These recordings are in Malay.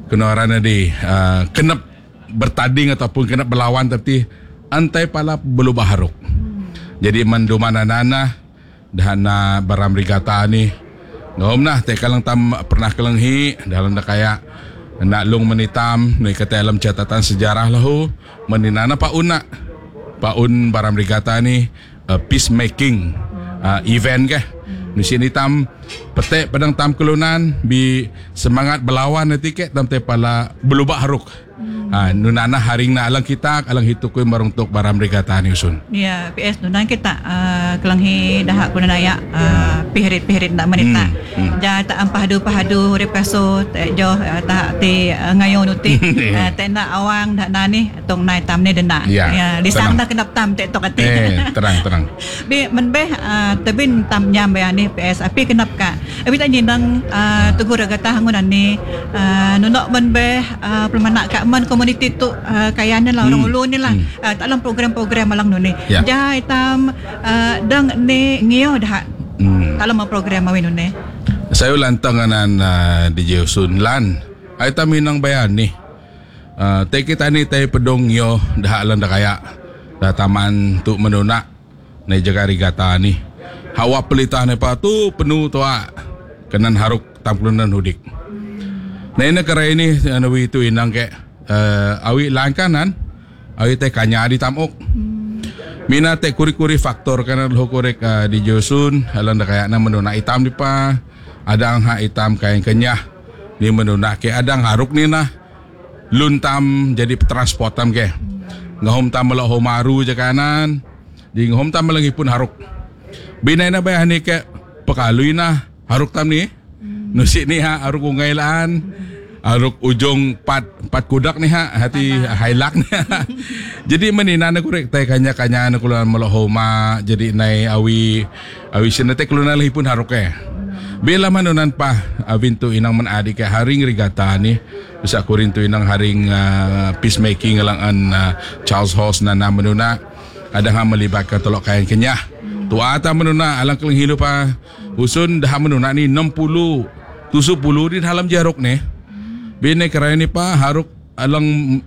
kena kenap bertanding ataupun kenap berlawan tapi antai pala berubah haruk. Jadi mandumana nana dan baram rigata ni ngom nah te kalang tam pernah kelenghi dalam da kaya nak lung menitam ni kata dalam catatan sejarah lahu meninana paun baram rigata ni peacemaking event ke di sini tam petek padang tam kelunan bi semangat berlawan nanti ke tam te pala berubah haruk. Nunana haring na alang kita alang hitukoy marungtok baram rigata ni usun. Ya, PS nunan kita kelanghi dahak kunanaya pihirit nak menita. Ja tak pahadu urip kaso jo tak ti ngayon uti. Tena awang dak nani tong nai tam ni dena. Ya, lisang dah kenap tam te tok ati. Terang. Bi menbeh tabin tam nyam bayani PS api kenap ka. Abi tak nyindang tugur gata hangunan ni nunok menbeh pelmanak ka man komuniti tu kayanan lah orang ulu ni lah dalam program-program malang ni jah itam dang ni ngio dah dalam program awin ni saya lantanganan di Jeusun lan itam minang bayan ni te kita ni te pedong ngio dah alang dah kaya dah taman tu menuna ni jaga rigata ni hawa pelitah ni pa tu penuh tua kenan haruk tamplunan hudik nah ini kerai ini anawi itu inang ke awi langkanan awi te kanya di tamok mina te kuri-kuri faktor kana lo korek di Josun halan da kaya na menuna hitam di pa adang ha hitam kain kenyah ni menuna ke adang haruk ni na luntam jadi transportam ke ngahom tam melo homaru je kanan di ngahom tam lagi pun haruk binay na bayan ni ke pakalui na haruk tam ni nusi ni ha haruk ungailan aruk ujung pat kudak ni hati hailak ni jadi menina na korek tay kanya na kulunan malohoma jadi nai awi sinate kulunan lahi pun haruk bila manunan pa awin tu inang manadi ke haring rigata ni bisa kurin tu inang haring peacemaking alang Charles House na manuna ada ha melibatkan tolok kain kenyah tu ata manuna alang keling hilu pa usun dah manuna ni 60 70 di dalam jaruk ni bine kerai ni pa haruk alang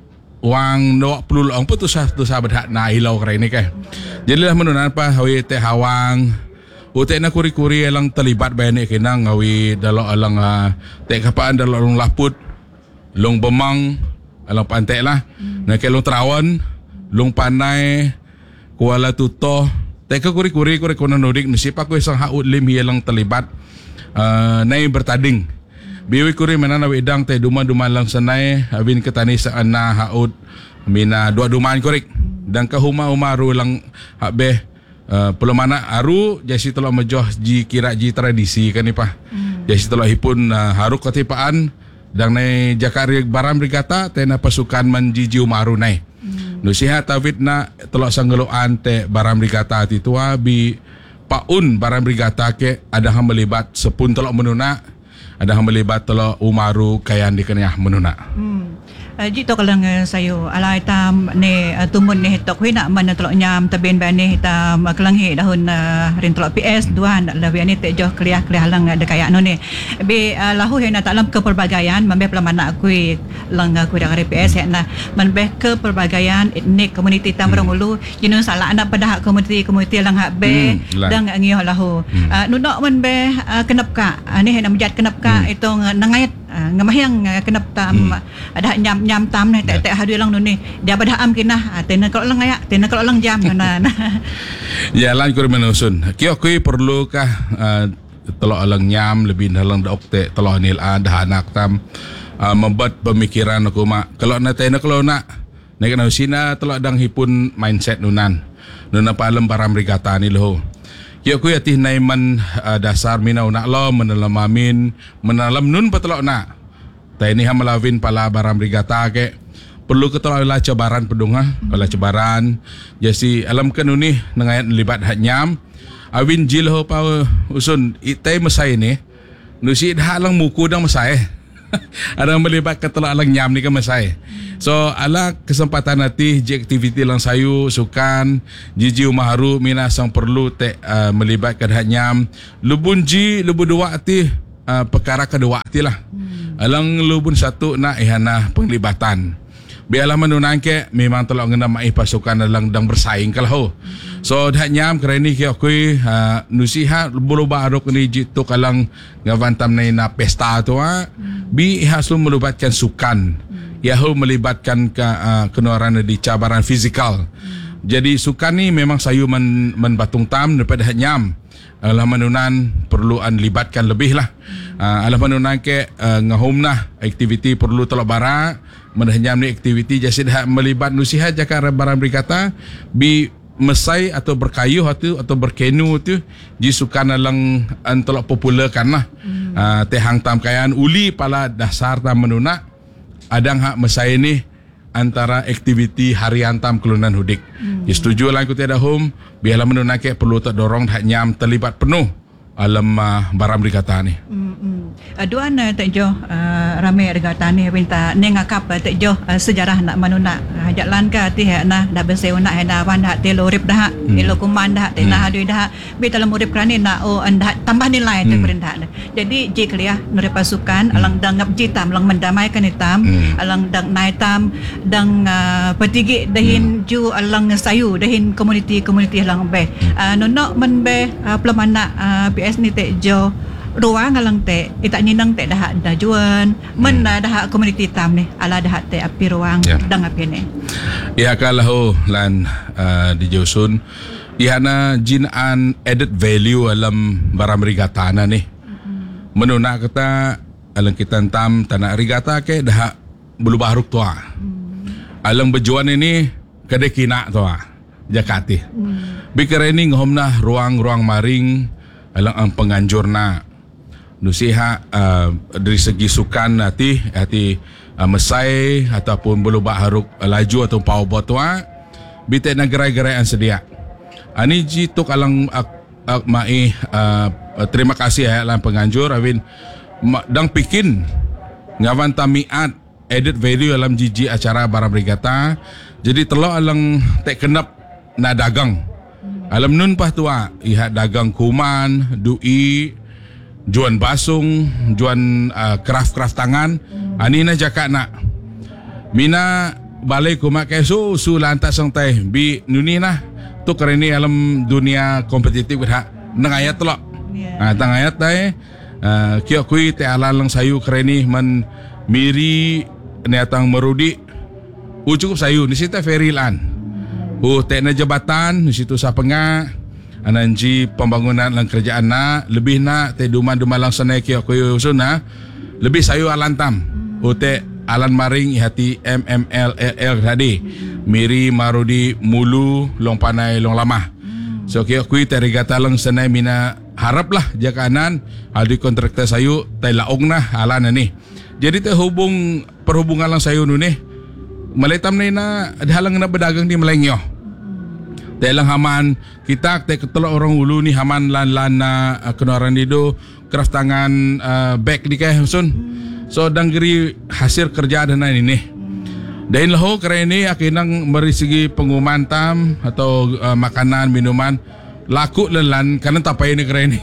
wang 20 lang po tu sa badha na ilaw kerai ni ke. Jadi lah menunan pa hawi te hawang ute na kuri-kuri alang talibat bayan ni kinang hawi dalo alang te kapaan dalo alang laput long bemang alang pantai lah na ke long terawan long panai kuala tuto te ka kuri-kuri kono nodik nasipa ko isang haud lim hilang talibat nai bertanding biwi kuri menana wedang te duma-duma lang sanay abin ketani sa ana haud mina dua dumaan korek dan ka huma-umaru lang habe pelumana aru jasi tolak mejoh ji kira ji tradisi kan ipa jasi tolak hipun haruk ketipaan dan nai jakari baram rigata tena pasukan manjiji umaru nai nusiha tawid na tolak sanggeloan te baram rigata ti tua bi paun baram rigata ke ada ham melibat sepun tolak menuna ada yang melibat tolo umaru kayan di kenyah menuna. Jito kalang sayo alay tam ni tumun ni hitok hina man tolo nyam tabin ba ni hitam kalang hi dahon rin tolo PS duan labi ni tejo kliah lang de kaya no ni bi lahu hina talam keperbagaian mambe pelamana kui lang kui dari PS na mambe keperbagaian etnik komuniti tam Rongulu jinun sala anak pada komuniti lang hak be dang ngio lahu nunok mambe kenap ka ni hina mejat kenap ka itong nangayat ngamahyang kenap tam ada nyam tam ni tak hadu lang nun ni dia badhaam kinah tena kalau lang aya tena kalau lang jam na ya lan kur menusun kio kui perlukah telo alang nyam lebih dalang daok te telo nil ada anak tam membuat pemikiran aku mak kalau na tena kalau nak nek na usina telo dang hipun mindset nunan palem baram rigata ni loh kio kui atih naiman dasar minau nak lo menalam nun patelo nak ini hamalawin pala baram rigata ke perlu ketolak lah cabaran pedunga pala cabaran jadi alam kanuni nangayat libat hak nyam awin jil ho pa usun itai masai ni nusi dah lang muku dang masai ada melibat ketolak lang nyam ni kan masai so ala kesempatan nanti je activity lang sayu sukan jiji umaharu mina sang perlu te melibatkan hak nyam lubun ji lubu dua ti perkara kedua tilah. Alang lubun satu na ihana penglibatan. Biarlah menunang ke memang telah ngena mai pasukan dalang dang bersaing kalau. So dah nyam kerani ke aku nusihat bulu baru ni jitu kalang ngavantam na pesta tu bi hasil melibatkan sukan. Yahul melibatkan kenuaran di cabaran fizikal. Jadi sukan ni memang sayu batung tam daripada nyam. Alah menunan perlu libatkan lebih lah. Alah menunan ke ngahum nah aktiviti perlu telok bara menanyam ni aktiviti jadi dah melibat nusihat jaka barang berkata bi mesai atau berkayuh atau berkenu tu ji sukan alang telok popular kan lah. Tehang tam kayaan uli pala dasar tam menunak adang hak mesai ni antara aktiviti harian tam kelunan hudik. Setuju lah aku tiada home. Biarlah menunak ke perlu tak dorong hak nyam terlibat penuh alam barang berkata ni. Aduan tak jo ramai berkata ni minta nengakap tak jo sejarah nak menunak hajat lan ka ti nah dah berseu nak hena wan dah telo rip dah telo kuman dah tenah adui dah bi dalam urip kerani nak anda tambah nilai tu perintah. Jadi je kliah nure pasukan alang dang ngap jitam alang mendamaikan hitam alang dang naitam dang petigi dahin ju alang sayu dahin komuniti alang be nonok men be pelamana PS ni tek jo ruang alang tek itak ninang tek dah juan men dah komuniti tam ni ala dah tek api ruang dang api ni ya kalau lan di Josun ihana jinan added value alam barang rigata ni menuna kata alang kita tam tanah rigata ke dah berubah ruk tua alang bejuan ini kade kina tua jakati bikara ini ngomna ruang maring alang ang penganjurna nusiha dari segi sukan hati mesai ataupun berubah haruk laju atau pau botua bite negara-negara yang sedia ani ji tuk alang mai terima kasih alang penganjur awin dang pikin ngawan tamiat added value dalam jiji acara barang berigata jadi telok alang tek kenap na dagang alam nun pah tua ihat dagang kuman dui juan basung juan craft tangan ani na jaka nak mina balai kumak kesu su lantas santai bi nuni nah tu kerani alam dunia kompetitif ha nangayat telok tangayat dai kio kui te alalang sayu kerani man miri niatang merudi cukup sayu ni sita ferilan te na jabatan di situ sapenga ananji pembangunan lang kerjaan na lebih na te duman lang sanai kio kuyo usuna lebih sayu alantam te alan maring hati MMLL tadi miri marudi mulu long panai long lama so kio kui te rigata lang sanai mina haraplah jakanan adi kontraktor sayu te laong na alan ni jadi te perhubungan lang sayu nu ni maletam na halang na berdagang di Melengyo telang haman kita ketelok orang ulu ni haman lan na kenaran dido craft tangan bag di kah sun so danggeri hasil kerja dan ini dan lahu kerana ini akinang meri segi pengumuman tam atau makanan minuman laku lelan karena tapai ni kerana ini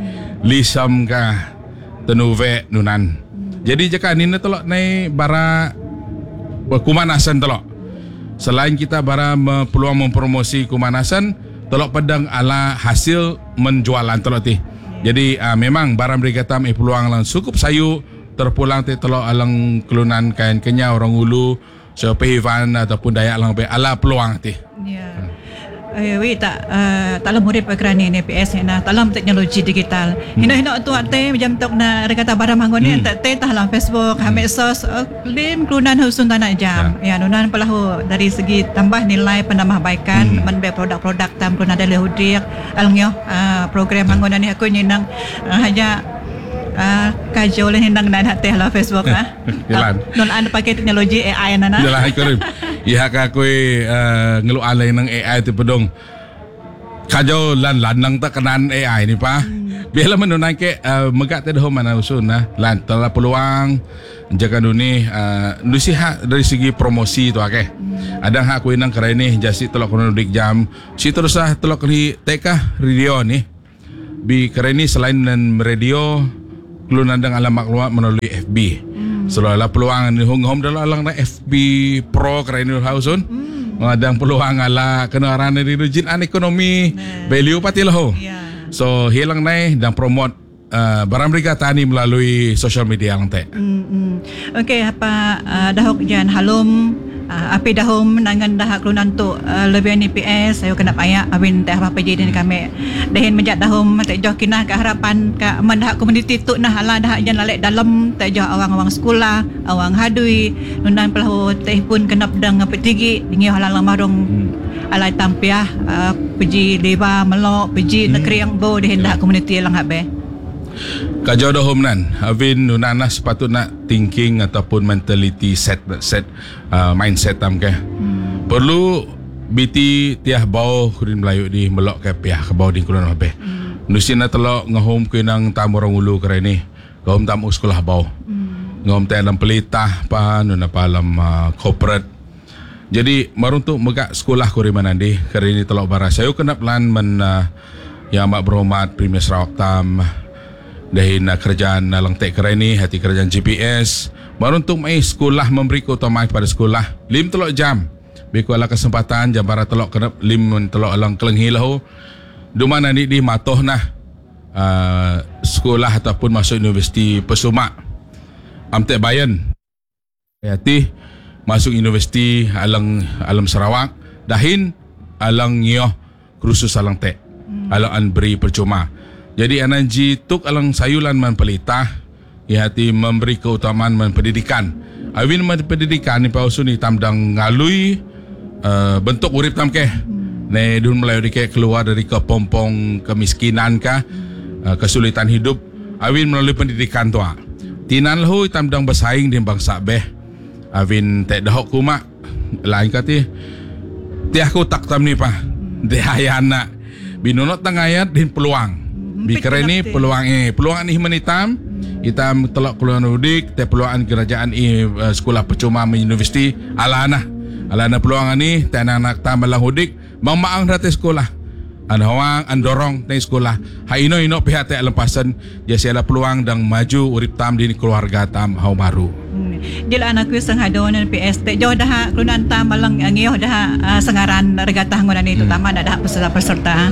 lisam ka tenuve nunan jadi jika ini telok nai bara kumanasan telok selain kita bara peluang mempromosi kumanasan telok pedang ala hasil menjualan telok ti jadi memang barang berikata peluang lang cukup sayu terpulang ti telok alang kelunan kain kenya orang ulu so pehivan ataupun dayak lang ala peluang ti wi tak dalam urip kerani ni PS na dalam teknologi digital hina tu ate jam tok na rekata barang manggon ni tak dalam Facebook medsos lim kelunan husun tanah jam ya nunan pelahu dari segi tambah nilai penambahbaikan menbe produk-produk tam kelunan dari hudiak alngyo program manggon ni aku nyinang hanya kajol hindang dan teh lah Facebook non anda pakai teknologi AI nana jalan ikorim iya ka koy ngelu alay ng AI ti pedong kajol lan nang ta kanan AI ni pa biala menunay ke magat te ho mana usun na lan tala peluang jaga duni nusiha dari segi promosi tu ake adang ha koy nang karay ni jasi telok kono dik jam si terus telok ni teka radio ni bi karay ni selain dan radio kelunan dengan alam maklumat melalui FB. Selalu peluang ni hong dalam alang na FB Pro Kerainul Hausun. Ada peluang ala kenaran dari rejin ekonomi value patilah ho. So hilang nai dan promote barang mereka tani melalui social media lang te. Okey, apa dahok jan halum api dahom nangan dah kelunan tu lebih ni PS ayo kena payak awin teh apa jadi kami dahin menjat dahom teh joh kinah ke harapan ke mendah komuniti tu nah ala dah jan lalek dalam teh joh awang-awang sekolah awang hadui nunan pelahu teh pun kena pedang petigi dingi halang marung alai tampiah peji deba melok peji negeri yang bo dahin dah komuniti lang habe. Kajau dah home nan Avin nunana sepatutnya thinking ataupun mentality set mindset tam ke perlu biti tiah bau kurin Melayu di melok ke piah ke bau di kuran habe nusina telok ngahom ke nang tam orang ulu kere ni ngahom tam sekolah bau ngahom te dalam pelitah pa nuna palam corporate jadi maruntuk megak sekolah kurin manandi kere ni telok bara saya kena plan men yang mak berhormat Premier Sarawak tam dahin kerjaan lang tek kerani hati kerjaan GPS baru untuk mai sekolah memberi keutamaan pada sekolah 5 telok jam biku ala kesempatan jam barat telok kena 5 telok alang kelenghi lahu dumana ni di matoh nah sekolah ataupun masuk universiti Pesumak amtek bayan hati masuk universiti alam Sarawak dahin alang nyoh kursus alang tek alang anberi percuma. Jadi ananji tuk alang sayulan man pelitah hati memberi keutamaan man pendidikan. Awin man pendidikan ni pausun ni tamdang ngalui bentuk urip tam ke. Ne dun Melayu dike keluar dari kepompong kemiskinan ka kesulitan hidup. Awin melalui pendidikan tu. Tinan lahu tamdang bersaing di bangsa beh. Awin tek dahok kumak lain kati. Tiah ku tak tam ni pa. Dehayana binunot tangayat din peluang. Bikere ni peluang ni hitam telok keluar udik te peluang kerajaan sekolah percuma universiti alana peluang ni te anak tambah udik bang maang rate sekolah an hawang an dorong te sekolah ha ino pihak te lempasan jasiala peluang dang maju urip tam di keluarga tam hau baru dila anakku sengadon PS te jauh dah kelunan tam malang ngioh dah sengaran regatah ngonan itu utama dah peserta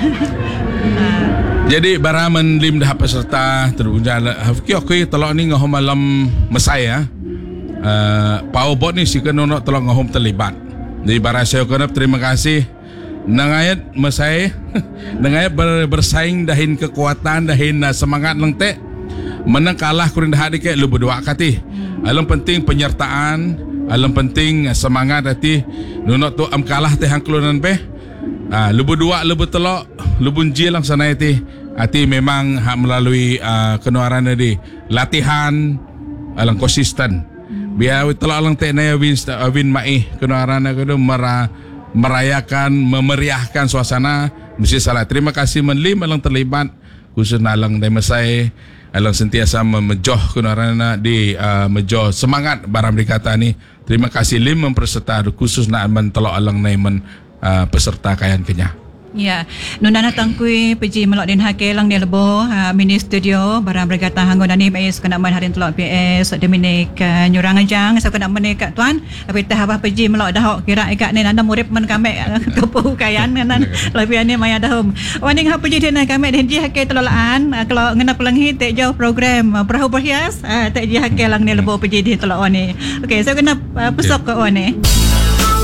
jadi baraman lim dah peserta terunjal hafki telok ni ngahom malam mesai powerbot ni si kenono telok ngahom terlibat jadi bara saya kenap terima kasih nangayat mesai nangayat bersaing dahin kekuatan dahin semangat lang te menang kalah kuring dah adik lu berdua kati alam penting penyertaan alam penting semangat hati nunok tu am kalah teh hang kelunan pe lu berdua lu betelok lu bunji lang sana hati memang melalui kenuaran tadi latihan alang konsisten biar telok alang tek na awin mai kenuaran aku merayakan memeriahkan suasana mesti salah terima kasih menlim alang terlibat khusus alang demesai alang sentiasa memejoh kenuaran di mejoh semangat barang dikata ni terima kasih lim memperserta khusus nak men telok alang naiman peserta kayan kenya. Ya, nunana tangkui peji melok din hake lang dia lebo mini studio barang berkata hanggon ani mais kena man harin telok PS Dominic nyurang ajang saya kena menek tuan tapi tah apa peji melok dah kira ikat ni nanda murid men kami kepu kayan nan lebih ani maya dahum waning ha peji din kami din ji hake telolaan kalau ngena pelanghi tek jauh program perahu berhias tek ji hake lang ni lebo peji din telok ani okey saya kena pesok ke ani